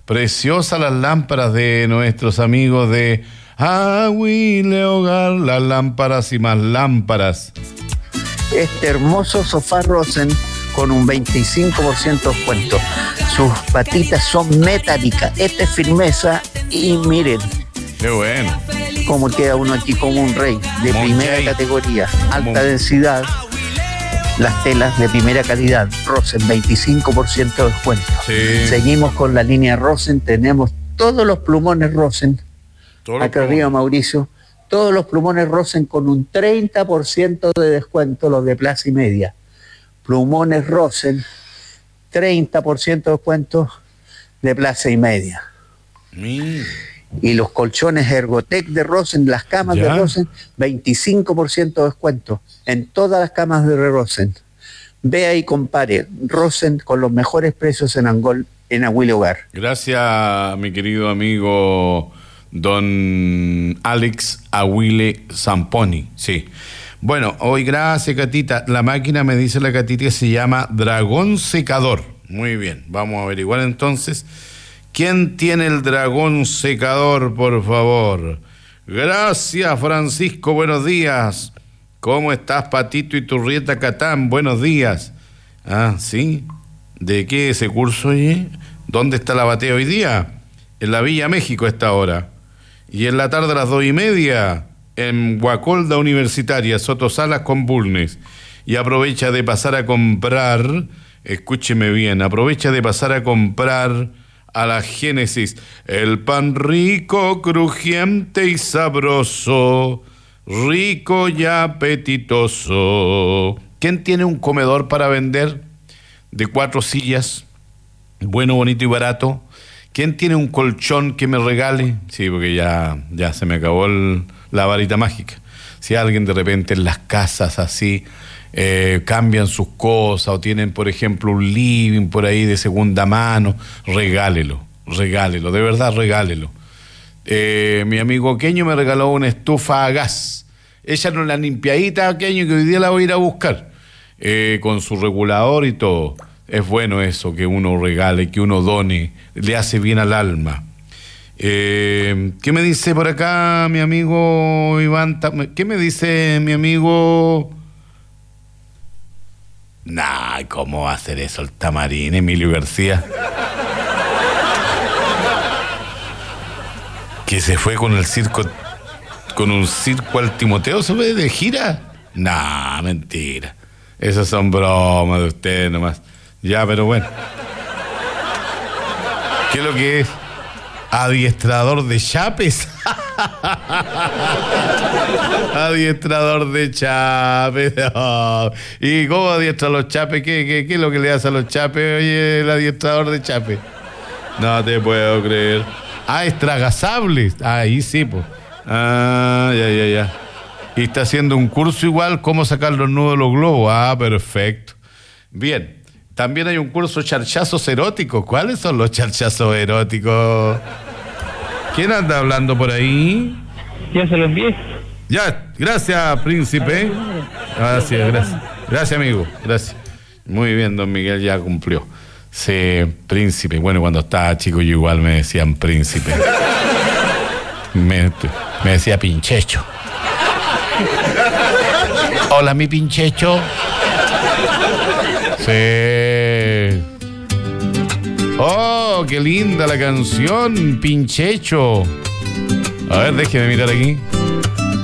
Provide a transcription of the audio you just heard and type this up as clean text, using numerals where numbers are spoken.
Preciosas las lámparas de nuestros amigos de Agüile Hogar, las lámparas y más lámparas. Este hermoso sofá Rosen con un 25% de descuento. Sus patitas son metálicas. Esta es firmeza y miren. Qué bueno. Cómo queda uno aquí como un rey de primera categoría, alta densidad. Las telas de primera calidad, Rosen, 25% de descuento. Sí. Seguimos con la línea Rosen, tenemos todos los plumones Rosen. Acá arriba, Mauricio, todos los plumones Rosen con un 30% de descuento, los de Plaza y Media. Plumones Rosen, 30% de descuento de Plaza y Media. Y los colchones Ergotec de Rosen, las camas de Rosen, 25% de descuento en todas las camas de Rosen. Vea y compare Rosen con los mejores precios en Angol, en Agüile Hogar. Gracias, mi querido amigo don Alex Agüile Zamponi. Sí. Bueno, hoy gracias, Catita. La máquina, me dice la Catita, que se llama Dragón Secador. Muy bien, vamos a averiguar entonces. ¿Quién tiene el dragón secador, por favor? Gracias, Francisco, buenos días. ¿Cómo estás, Patito Iturrieta Catán? Buenos días. Ah, ¿sí? ¿De qué ese curso, oye? ¿Dónde está la batea hoy día? En la Villa México a esta hora. Y en la tarde a las 2:30, en Guacolda Universitaria, Sotosalas con Bulnes. Y aprovecha de pasar a comprar, escúcheme bien, aprovecha de pasar a comprar a la Génesis el pan rico, crujiente y sabroso, rico y apetitoso. ¿Quién tiene un comedor para vender de 4 sillas, bueno, bonito y barato? ¿Quién tiene un colchón que me regale? Sí, porque ya se me acabó la varita mágica. Si alguien de repente en las casas así cambian sus cosas o tienen, por ejemplo, un living por ahí de segunda mano, regálelo, de verdad regálelo. Mi amigo Queño me regaló una estufa a gas. Ella no la limpiadita, Queño, que hoy día la voy a ir a buscar, con su regulador y todo. Es bueno eso, que uno regale, que uno done, le hace bien al alma. ¿Qué me dice por acá mi amigo Iván? ¿Qué me dice mi amigo? Nah, ¿cómo va a hacer eso el Tamarín, Emilio García? Que se fue con un circo al Timoteo, ¿se ve de gira? Nah, mentira. Esas son bromas de ustedes nomás. Ya, pero bueno. ¿Qué es lo que es? Adiestrador de chapes. Adiestrador de chapes. Oh. ¿Y cómo adiestra a los chapes? ¿Qué es lo que le hace a los chapes? Oye, el adiestrador de chapes. No te puedo creer. Ah, estragasables. Ahí sí, pues. Ah, ya. Y está haciendo un curso igual, cómo sacar los nudos de los globos. Ah, perfecto. Bien. También hay un curso charchazos eróticos. ¿Cuáles son los charchazos eróticos? ¿Quién anda hablando por ahí? Ya se lo envié. Ya, gracias, príncipe. Gracias, amigo. Gracias. Muy bien, don Miguel ya cumplió. Sí, príncipe. Bueno, cuando estaba chico yo igual me decían príncipe. Me decía pinchecho. Hola, mi pinchecho. Sí. Oh, qué linda la canción, Pinchecho. A ver, déjeme mirar aquí.